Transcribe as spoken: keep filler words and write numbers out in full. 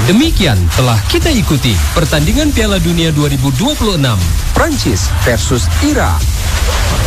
Demikian telah kita ikuti pertandingan Piala Dunia dua ribu dua puluh enam Prancis versus Irak.